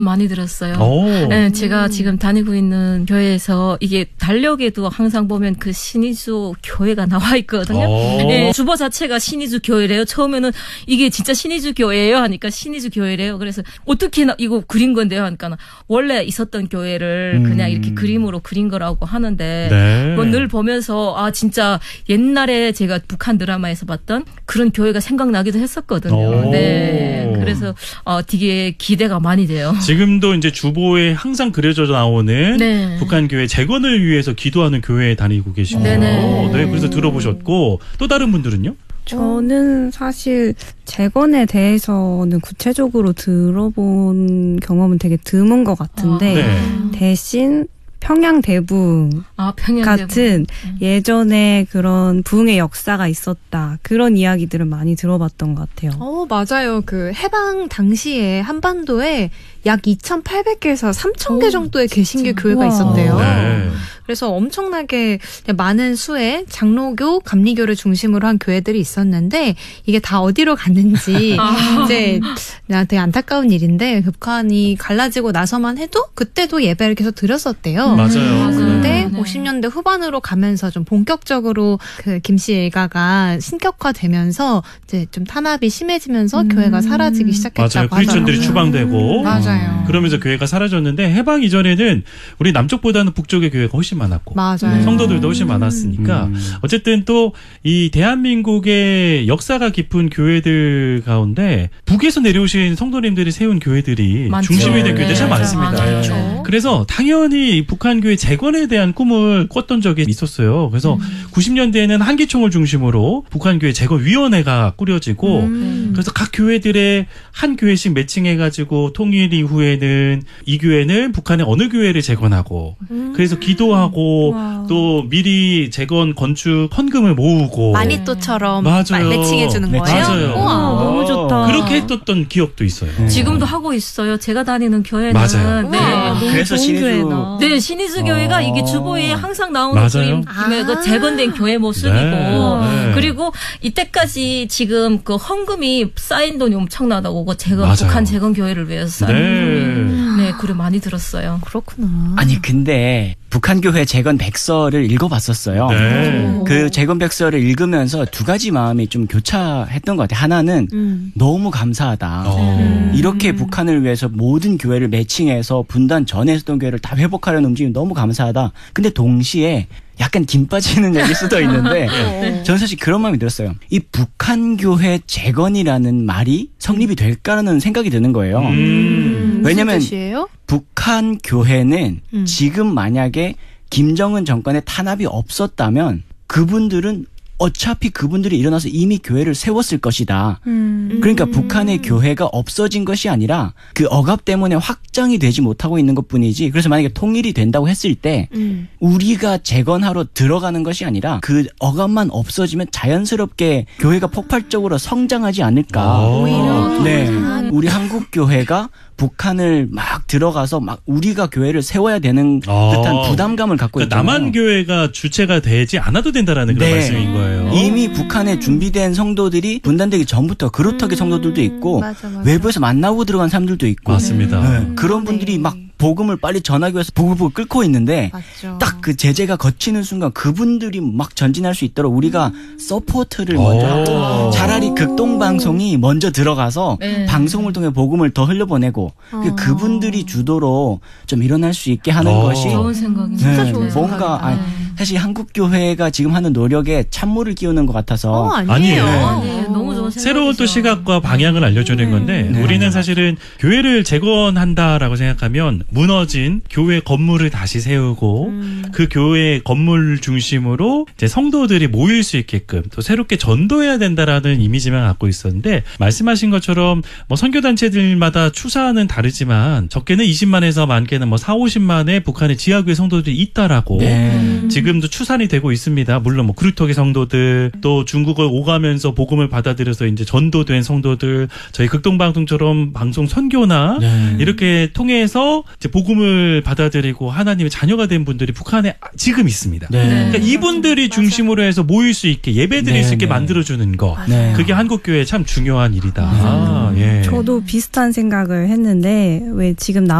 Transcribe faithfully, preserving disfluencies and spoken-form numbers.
많이 들었어요. 네, 제가 지금 다니고 있는 교회에서 이게 달력에도 항상 보면 그 신의주 교회가 나와 있거든요. 네, 주보 자체가 신의주 교회래요. 처음에는 이게 진짜 신의주 교회예요 하니까 신의주 교회래요. 그래서 어떻게 이거 그린 건데요 하니까 원래 있었던 교회를 음. 그냥 이렇게 그림으로 그린 거라고 하는데 네. 뭐 늘 보면서 아 진짜 옛날에 제가 북한 드라마에서 봤던 그런 교회가 생각나기도 했었거든요. 네, 그래서 어, 되게 기대가 많이 돼요. 지금도 이제 주보에 항상 그려져 나오는 네. 북한 교회 재건을 위해서 기도하는 교회에 다니고 계시고, 네, 그래서 들어보셨고 또 다른 분들은요? 저는 사실 재건에 대해서는 구체적으로 들어본 경험은 되게 드문 것 같은데 아, 네. 대신 평양 대붕 아, 평양 같은 대붕. 예전에 그런 부흥의 역사가 있었다. 그런 이야기들을 많이 들어봤던 것 같아요. 어, 맞아요. 그 해방 당시에 한반도에 약 이천팔백 개에서 삼천 개 정도의 개신교 교회가 있었대요. 네. 그래서 엄청나게 많은 수의 장로교, 감리교를 중심으로 한 교회들이 있었는데 이게 다 어디로 갔는지 이제 되게 안타까운 일인데 북한이 갈라지고 나서만 해도 그때도 예배를 계속 드렸었대요. 맞아요. 근데 네. 오십 년대 후반으로 가면서 좀 본격적으로 그 김씨 일가가 신격화되면서 이제 좀 탄압이 심해지면서 음. 교회가 사라지기 시작했다고 맞아요. 크리스천들이 추방되고 맞아요. 그러면서 교회가 사라졌는데 해방 이전에는 우리 남쪽보다는 북쪽의 교회가 훨씬 많았고 맞아요. 성도들도 훨씬 많았으니까 음. 어쨌든 또 이 대한민국의 역사가 깊은 교회들 가운데 북에서 내려오신 성도님들이 세운 교회들이 많죠. 중심이 된 교회들이 네. 참 많습니다. 많죠. 그래서 당연히 북한 교회 재건에 대한 꿈을 꿨던 적이 있었어요. 그래서 음. 구십 년대에는 한기총을 중심으로 북한 교회 재건 위원회가 꾸려지고 음. 그래서 각 교회들의 한 교회씩 매칭해가지고 통일 이후에는 이 교회는 북한의 어느 교회를 재건하고 음. 그래서 기도하고 와. 또 미리 재건 건축 헌금을 모으고 마니또처럼 맞아요. 매칭해 주는 거예요. 맞아요. 우와, 너무 좋다. 그렇게 했었던 기억도 있어요. 음. 지금도 하고 있어요. 제가 다니는 교회는 맞아요. 네. 아, 그래서 신의주 네, 신의주 교회가 어. 이게 주보에 항상 나오는 맞아요. 그림, 아. 그 재건된 교회 모습이고 네. 그리고 이때까지 지금 그 헌금이 쌓인 돈이 엄청나다고 그 재건 맞아요. 북한 재건 교회를 위해서 쌓인 네. 돈이 네, 그래 많이 들었어요. 그렇구나. 아니 근데 북한 교회 재건 백서를 읽어봤었어요. 네. 그 재건 백서를 읽으면서 두 가지 마음이 좀 교차했던 것 같아요. 하나는 음. 너무 감사하다. 어. 이렇게 북한을 위해서 모든 교회를 매칭해서 분단 전에 했던 교회를 다 회복하려는 움직임이 너무 감사하다. 근데 동시에 약간 김 빠지는 얘기일 수도 있는데 네. 저는 사실 그런 마음이 들었어요. 이 북한 교회 재건이라는 말이 성립이 될까라는 생각이 드는 거예요. 음. 왜냐면 무슨 뜻이에요? 북한 교회는 음. 지금 만약에 김정은 정권의 탄압이 없었다면 그분들은 어차피 그분들이 일어나서 이미 교회를 세웠을 것이다. 음. 그러니까 음. 북한의 교회가 없어진 것이 아니라 그 억압 때문에 확장이 되지 못하고 있는 것뿐이지. 그래서 만약에 통일이 된다고 했을 때 음. 우리가 재건하러 들어가는 것이 아니라 그 억압만 없어지면 자연스럽게 교회가 폭발적으로 성장하지 않을까. 오히려 네, 우리 한국 교회가 북한을 막 들어가서 막 우리가 교회를 세워야 되는 듯한 아. 부담감을 갖고 그러니까 있잖아요. 남한 교회가 주체가 되지 않아도 된다라는 그런 네. 말씀인 거예요. 이미 북한에 준비된 성도들이 분단되기 전부터 그루터기 음. 성도들도 있고 맞아, 맞아. 외부에서 만나고 들어간 사람들도 있고 맞습니다. 네. 그런 분들이 막 복음을 빨리 전하기 위해서 부글부글 끓고 있는데 딱 그 제재가 거치는 순간 그분들이 막 전진할 수 있도록 우리가 음. 서포트를 먼저 하고 차라리 극동방송이 먼저 들어가서 네. 방송을 통해 복음을 더 흘려보내고 어. 그분들이 주도로 좀 일어날 수 있게 하는 어. 것이 좋은 생각이 진짜 네. 좋은 네. 뭔가 아니, 사실 한국교회가 지금 하는 노력에 찬물을 끼우는 것 같아서 어, 아니에요. 아니에요. 네, 너무 좋은 새로운 또 시각과 방향을 알려주는 네. 건데 네. 우리는 사실은 교회를 재건한다라고 생각하면 무너진 교회 건물을 다시 세우고 음. 그 교회 건물 중심으로 이제 성도들이 모일 수 있게끔 또 새롭게 전도해야 된다라는 이미지만 갖고 있었는데 말씀하신 것처럼 뭐 선교단체들마다 추사는 다르지만 적게는 이십만에서 많게는 뭐 사오십만의 북한의 지하교회 성도들이 있다라고 네. 지금도 추산이 되고 있습니다. 물론 뭐 그루터기 성도들 또 중국을 오가면서 복음을 받아들여서 거기서 이제 전도된 성도들, 저희 극동방송처럼 방송 선교나 네. 이렇게 통해서 이제 복음을 받아들이고 하나님의 자녀가 된 분들이 북한에 지금 있습니다. 네. 그러니까 이분들이 맞아. 중심으로 해서 모일 수 있게 예배드릴 네, 수 있게 네. 만들어주는 거. 네. 그게 한국교회에 참 중요한 일이다. 아, 예. 저도 비슷한 생각을 했는데 왜 지금 남